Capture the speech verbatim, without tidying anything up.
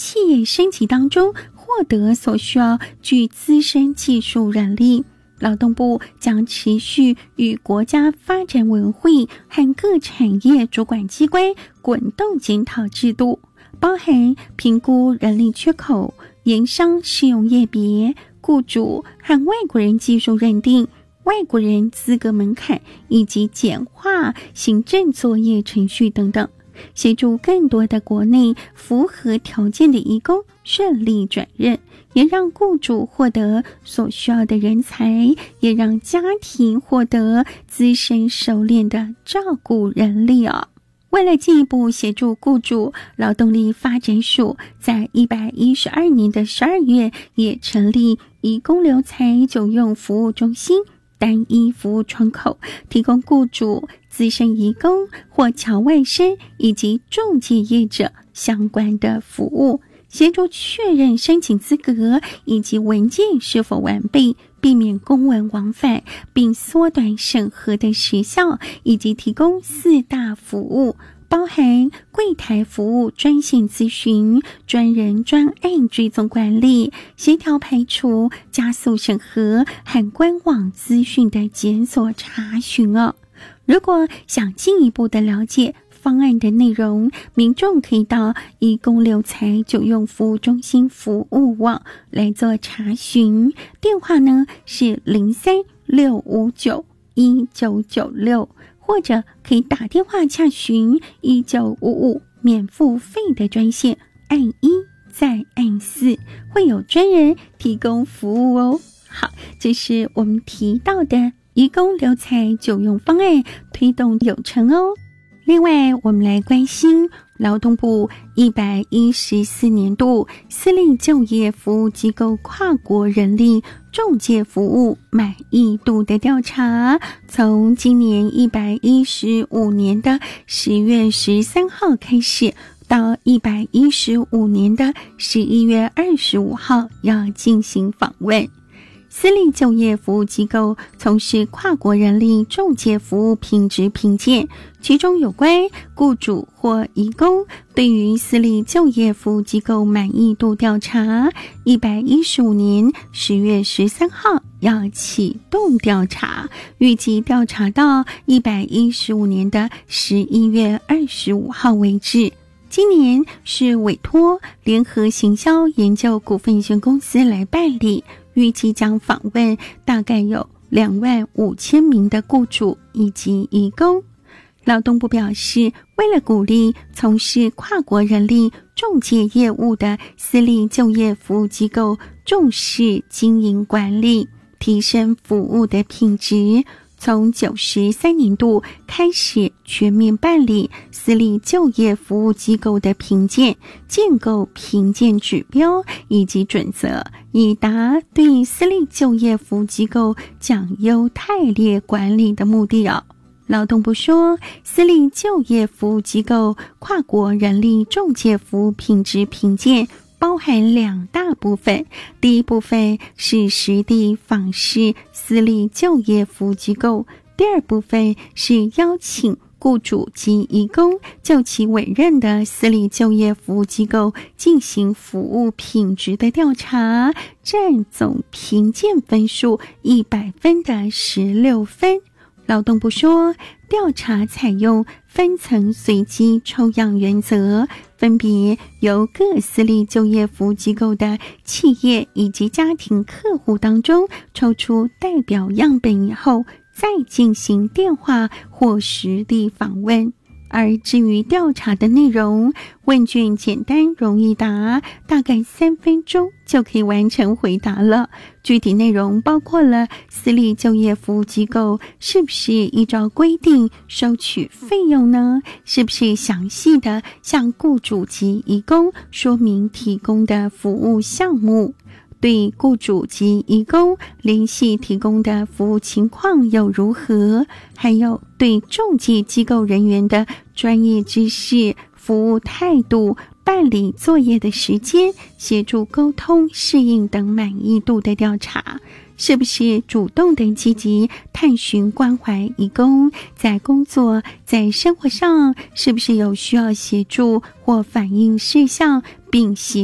企业升级当中获得所需要具资深技术人力。劳动部将持续与国家发展委员会和各产业主管机关滚动检讨制度，包含评估人力缺口、研商适用业别、雇主和外国人技术认定、外国人资格门槛以及简化行政作业程序等等，协助更多的国内符合条件的移工顺利转任，也让雇主获得所需要的人才，也让家庭获得资深熟练的照顾人力哦。为了进一步协助雇主，劳动力发展署在一百一十二年的十二月也成立移工留才久用服务中心单一服务窗口，提供雇主、资深移工或侨外生以及仲介业者相关的服务，协助确认申请资格以及文件是否完备，避免公文往返，并缩短审核的时效，以及提供四大服务，包含柜台服务、专线咨询、专人专案追踪管理、协调排除、加速审核和官网资讯的检索查询哦。如果想进一步的了解方案的内容，民众可以到移工留才久用服务中心服务网来做查询，电话呢是零三六五九一九九六，或者可以打电话洽询一九五五免付费的专线，按一再按四，会有专人提供服务哦。好，这是我们提到的移工留才久用方案推动有成哦。另外，我们来关心劳动部一百一十四年度私立就业服务机构跨国人力仲介服务满意度的调查，从今年一百一十五年的十月十三号开始，到一百一十五年的十一月二十五号要进行访问。私立就业服务机构从事跨国人力仲介服务品质评鉴，其中有关雇主或移工对于私立就业服务机构满意度调查，一百一十五年十月十三号要启动调查，预计调查到一百一十五年的十一月二十五号为止。今年是委托联合行销研究股份有限公司来办理，预计将访问大概有两万五千名的雇主以及移工。劳动部表示，为了鼓励从事跨国人力仲介业务的私立就业服务机构重视经营管理，提升服务的品质，从九十三年度开始全面办理私立就业服务机构的评鉴，建构评鉴指标以及准则，以达对私立就业服务机构奖优汰劣管理的目的哦。劳动部说，私立就业服务机构跨国人力仲介服务品质评鉴包含两大部分，第一部分是实地访视私立就业服务机构，第二部分是邀请雇主及移工就其委任的私立就业服务机构进行服务品质的调查，占总评鉴分数一百分的十六分。劳动部说，调查采用分层随机抽样原则，分别由各私立就业服务机构的企业以及家庭客户当中抽出代表样本以后，再进行电话或实地访问。而至于调查的内容，问卷简单容易答，大概三分钟就可以完成回答了。具体内容包括了私立就业服务机构是不是依照规定收取费用呢？是不是详细的向雇主及移工说明提供的服务项目？对雇主及移工联系提供的服务情况又如何？还有对仲介机构人员的专业知识、服务态度、办理作业的时间、协助沟通、适应等满意度的调查。是不是主动的积极探寻关怀移工，在工作在生活上是不是有需要协助或反映事项，并协